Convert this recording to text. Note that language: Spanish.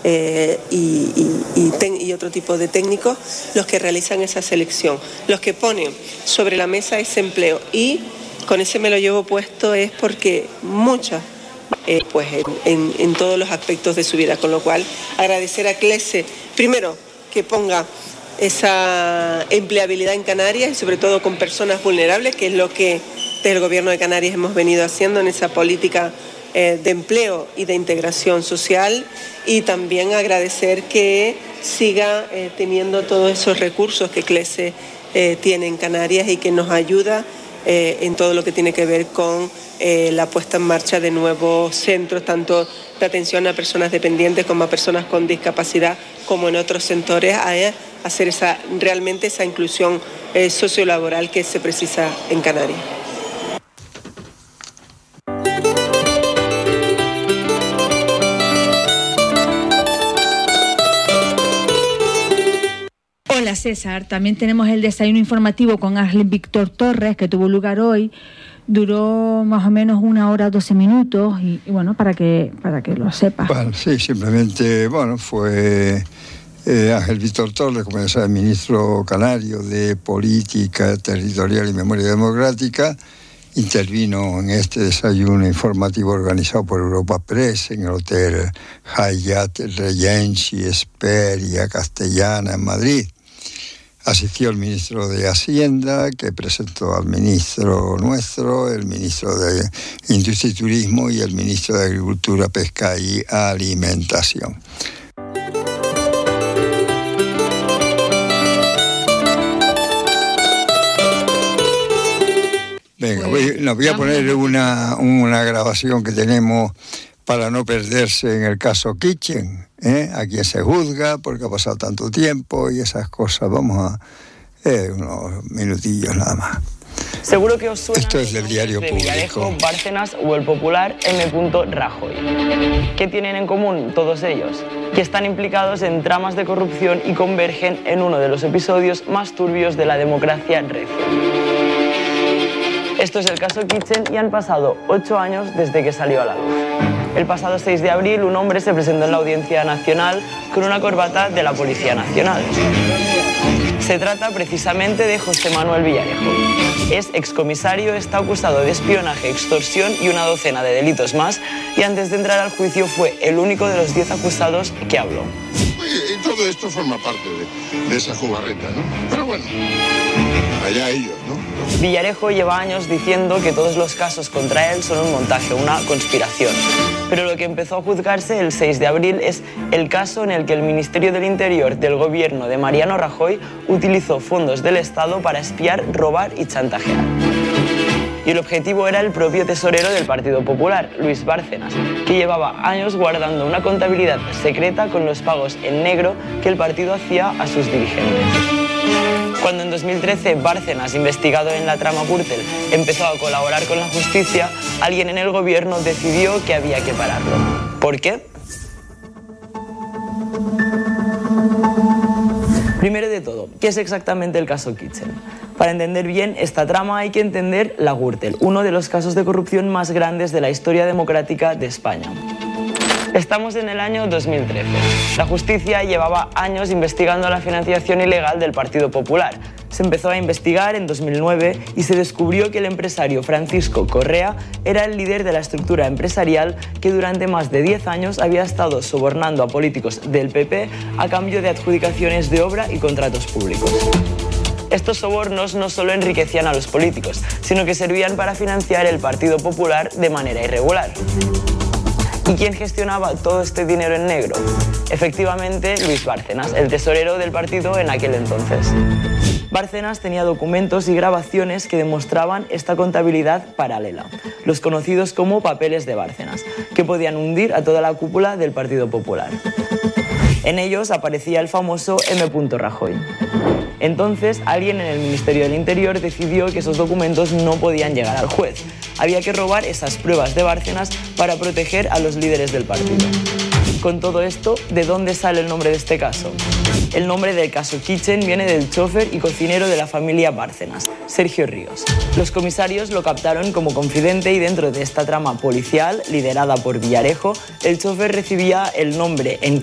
y otro tipo de técnicos los que realizan esa selección. Los que ponen sobre la mesa ese empleo, y con ese me lo llevo puesto es porque muchas, pues en todos los aspectos de su vida, con lo cual agradecer a CLESE, primero, que ponga esa empleabilidad en Canarias y sobre todo con personas vulnerables, que es lo que desde el Gobierno de Canarias hemos venido haciendo en esa política de empleo y de integración social, y también agradecer que siga teniendo todos esos recursos que CLESE tiene en Canarias y que nos ayuda en todo lo que tiene que ver con la puesta en marcha de nuevos centros, tanto de atención a personas dependientes como a personas con discapacidad, como en otros sectores, a hacer realmente esa inclusión sociolaboral que se precisa en Canarias. Hola César, también tenemos el desayuno informativo con Arlen Víctor Torres, que tuvo lugar hoy. Duró más o menos 1 hora 12 minutos y bueno, para que lo sepas. Bueno, sí, simplemente, bueno, fue Ángel Víctor Torres, como ya sabe, ministro canario de Política Territorial y Memoria Democrática, intervino en este desayuno informativo organizado por Europa Press en el Hotel Hyatt Regency Esperia Castellana en Madrid. Asistió el ministro de Hacienda, que presentó al ministro nuestro, el ministro de Industria y Turismo y el ministro de Agricultura, Pesca y Alimentación. Venga, voy a poner una grabación que tenemos para no perderse en el caso Kitchen, a quien se juzga porque ha pasado tanto tiempo y esas cosas. Vamos a unos minutillos nada más. Seguro que os suena. Esto es del Diario Público. Villarejo, Bárcenas o el popular M. Rajoy. ¿Qué tienen en común todos ellos? Que están implicados en tramas de corrupción y convergen en uno de los episodios más turbios de la democracia reciente. Esto es el caso Kitchen y han pasado 8 años desde que salió a la luz. El pasado 6 de abril un hombre se presentó en la Audiencia Nacional con una corbata de la Policía Nacional. Se trata precisamente de José Manuel Villarejo. Es excomisario, está acusado de espionaje, extorsión y una docena de delitos más, y antes de entrar al juicio fue el único de los 10 acusados que habló. Y todo esto forma parte de esa jugarreta, ¿no? Pero bueno, allá ellos, ¿no? Villarejo lleva años diciendo que todos los casos contra él son un montaje, una conspiración. Pero lo que empezó a juzgarse el 6 de abril es el caso en el que el Ministerio del Interior del gobierno de Mariano Rajoy utilizó fondos del Estado para espiar, robar y chantajear. Y el objetivo era el propio tesorero del Partido Popular, Luis Bárcenas, que llevaba años guardando una contabilidad secreta con los pagos en negro que el partido hacía a sus dirigentes. Cuando en 2013 Bárcenas, investigado en la trama Gürtel, empezó a colaborar con la justicia, alguien en el gobierno decidió que había que pararlo. ¿Por qué? Primero de todo, ¿qué es exactamente el caso Kitchen? Para entender bien esta trama hay que entender la Gürtel, uno de los casos de corrupción más grandes de la historia democrática de España. Estamos en el año 2013. La justicia llevaba años investigando la financiación ilegal del Partido Popular. Se empezó a investigar en 2009 y se descubrió que el empresario Francisco Correa era el líder de la estructura empresarial que durante más de 10 años había estado sobornando a políticos del PP a cambio de adjudicaciones de obra y contratos públicos. Estos sobornos no solo enriquecían a los políticos, sino que servían para financiar el Partido Popular de manera irregular. ¿Y quién gestionaba todo este dinero en negro? Efectivamente, Luis Bárcenas, el tesorero del partido en aquel entonces. Bárcenas tenía documentos y grabaciones que demostraban esta contabilidad paralela, los conocidos como papeles de Bárcenas, que podían hundir a toda la cúpula del Partido Popular. En ellos aparecía el famoso M. Rajoy. Entonces, alguien en el Ministerio del Interior decidió que esos documentos no podían llegar al juez. Había que robar esas pruebas de Bárcenas para proteger a los líderes del partido. Con todo esto, ¿de dónde sale el nombre de este caso? El nombre del caso Kitchen viene del chofer y cocinero de la familia Bárcenas, Sergio Ríos. Los comisarios lo captaron como confidente y dentro de esta trama policial, liderada por Villarejo, el chofer recibía el nombre en